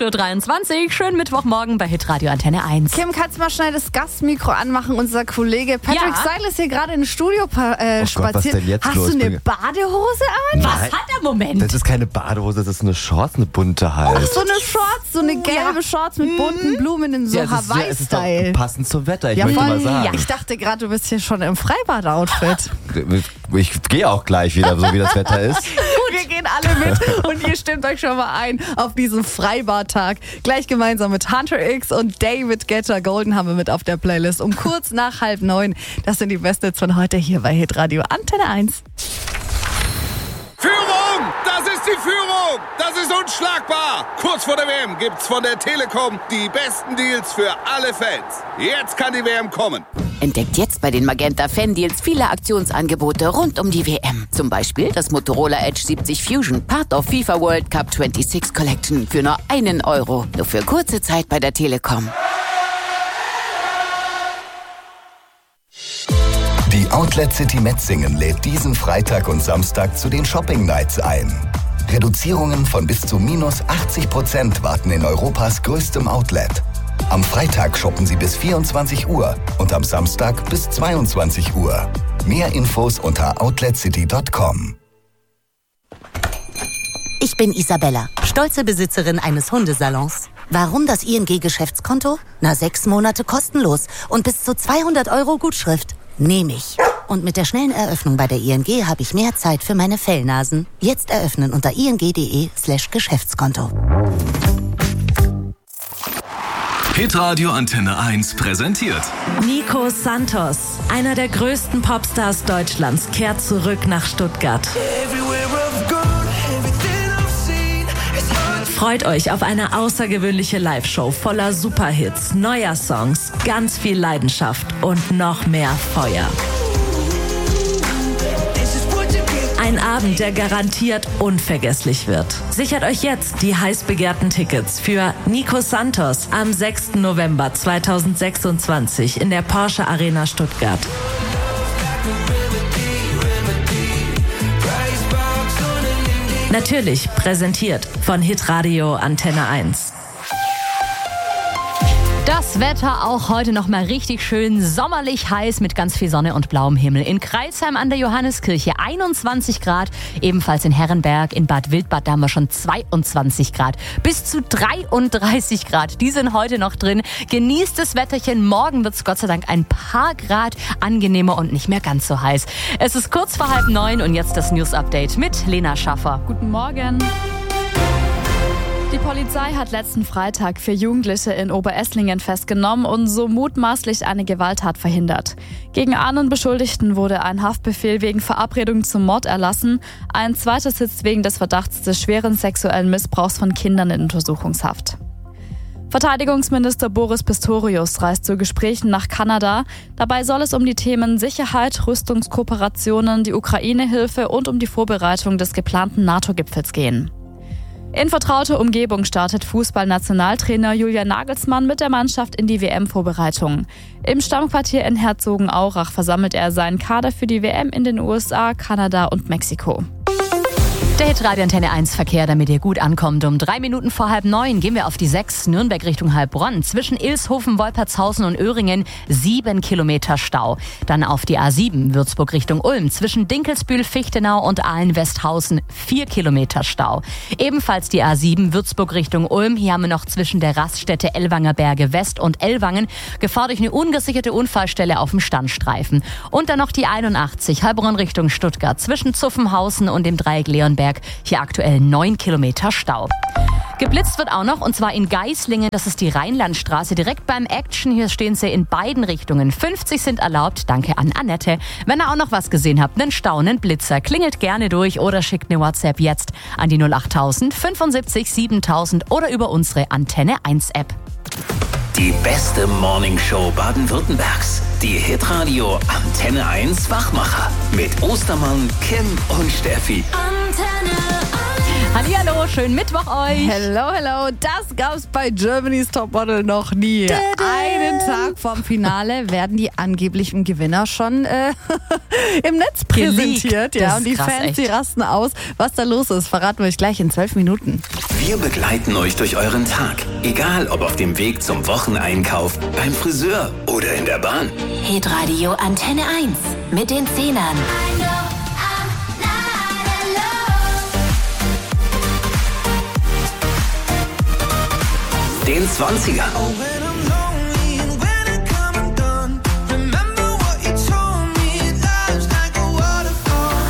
8.23 Uhr. Schönen Mittwochmorgen bei Hitradio Antenne 1. Kim, kannst du mal schnell das Gastmikro anmachen? Unser Kollege Patrick Seil ist hier gerade im Studio spaziert. Gott, was denn jetzt Hast los? du eine Badehose an? Was hat er? Moment. Das ist keine Badehose, das ist eine Shorts, eine bunte halt. Ach, so eine Shorts, so eine gelbe Shorts mit bunten Blumen in so es ist doch Hawaii-Style. passend zum Wetter, ich Ja, möchte voll. mal sagen. Ja, ich dachte gerade, du bist hier schon im Freibad-Outfit. Ich gehe auch gleich wieder, so wie das Wetter ist. Gut, wir gehen alle mit und ihr stimmt euch schon mal ein auf diesen Freibad-Tag. Gleich gemeinsam mit Hunter X und David Guetta. Golden haben wir mit auf der Playlist um kurz nach 8:30. Das sind die Best-Hits von heute hier bei Hitradio Antenne 1. Führung! Das ist die Führung! Das ist unschlagbar! Kurz vor der WM gibt's von der Telekom die besten Deals für alle Fans. Jetzt kann die WM kommen. Entdeckt jetzt bei den Magenta Fan-Deals viele Aktionsangebote rund um die WM. Zum Beispiel das Motorola Edge 70 Fusion, Part of FIFA World Cup 26 Collection für nur €1. Nur für kurze Zeit bei der Telekom. Die Outlet City Metzingen lädt diesen Freitag und Samstag zu den Shopping Nights ein. Reduzierungen von bis zu minus 80% warten in Europas größtem Outlet. Am Freitag shoppen Sie bis 24 Uhr und am Samstag bis 22 Uhr. Mehr Infos unter outletcity.com. Ich bin Isabella, stolze Besitzerin eines Hundesalons. Warum das ING-Geschäftskonto? 6 Monate kostenlos und bis zu €200 Gutschrift. Nehme ich. Und mit der schnellen Eröffnung bei der ING habe ich mehr Zeit für meine Fellnasen. Jetzt eröffnen unter ing.de/Geschäftskonto. Hitradio Antenne 1 präsentiert Nico Santos, einer der größten Popstars Deutschlands, kehrt zurück nach Stuttgart. Freut euch auf eine außergewöhnliche Live-Show voller Superhits, neuer Songs, ganz viel Leidenschaft und noch mehr Feuer. Ein Abend, der garantiert unvergesslich wird. Sichert euch jetzt die heiß begehrten Tickets für Nico Santos am 6. November 2026 in der Porsche Arena Stuttgart. Natürlich präsentiert von Hitradio Antenne 1. Das Wetter auch heute noch mal richtig schön sommerlich heiß mit ganz viel Sonne und blauem Himmel. In Crailsheim an der Johanneskirche 21 Grad, ebenfalls in Herrenberg, in Bad Wildbad, da haben wir schon 22 Grad. Bis zu 33 Grad, die sind heute noch drin. Genießt das Wetterchen, morgen wird es Gott sei Dank ein paar Grad angenehmer und nicht mehr ganz so heiß. Es ist kurz vor 8:30 und jetzt das News-Update mit Lena Schaffer. Guten Morgen. Die Polizei hat letzten Freitag 4 Jugendliche in Oberesslingen festgenommen und so mutmaßlich eine Gewalttat verhindert. Gegen einen Beschuldigten wurde ein Haftbefehl wegen Verabredung zum Mord erlassen. Ein zweiter sitzt wegen des Verdachts des schweren sexuellen Missbrauchs von Kindern in Untersuchungshaft. Verteidigungsminister Boris Pistorius reist zu Gesprächen nach Kanada. Dabei soll es um die Themen Sicherheit, Rüstungskooperationen, die Ukraine-Hilfe und um die Vorbereitung des geplanten NATO-Gipfels gehen. In vertrauter Umgebung startet Fußballnationaltrainer Julian Nagelsmann mit der Mannschaft in die WM-Vorbereitung. Im Stammquartier in Herzogenaurach versammelt er seinen Kader für die WM in den USA, Kanada und Mexiko. Der Hitradio Antenne 1 Verkehr, damit ihr gut ankommt. Um 3 Minuten vor 8:30 gehen wir auf die 6 Nürnberg Richtung Heilbronn. Zwischen Ilshofen, Wolpertshausen und Öhringen 7 Kilometer Stau. Dann auf die A7 Würzburg Richtung Ulm. Zwischen Dinkelsbühl, Fichtenau und Ahlen-Westhausen 4 Kilometer Stau. Ebenfalls die A7 Würzburg Richtung Ulm. Hier haben wir noch zwischen der Raststätte Ellwanger Berge West und Ellwangen Gefahr durch eine ungesicherte Unfallstelle auf dem Standstreifen. Und dann noch die 81 Heilbronn Richtung Stuttgart. Zwischen Zuffenhausen und dem Dreieck Leonberg. Hier aktuell 9 Kilometer Stau. Geblitzt wird auch noch, und zwar in Geislingen. Das ist die Rheinlandstraße, direkt beim Action. Hier stehen sie in beiden Richtungen. 50 sind erlaubt. Danke an Annette. Wenn ihr auch noch was gesehen habt, einen Stau, einen Blitzer, klingelt gerne durch oder schickt eine WhatsApp jetzt an die 08000 75 7000 oder über unsere Antenne 1 App. Die beste Morningshow Baden-Württembergs. Die Hitradio Antenne 1 Wachmacher. Mit Ostermann, Kim und Steffi. Antenne 1. Hallihallo, schönen Mittwoch euch. Hello, hello. Das gab's bei Germany's Topmodel noch nie. Einen Tag vorm Finale werden die angeblichen Gewinner schon im Netz präsentiert. Ja, und die krass, Fans, echt. die rasten aus. Was da los ist, verraten wir euch gleich in 12 Minuten. Wir begleiten euch durch euren Tag. Egal, ob auf dem Weg zum Wocheneinkauf, beim Friseur oder in der Bahn. Hitradio Antenne 1 mit den Zehnern. Den 20ern.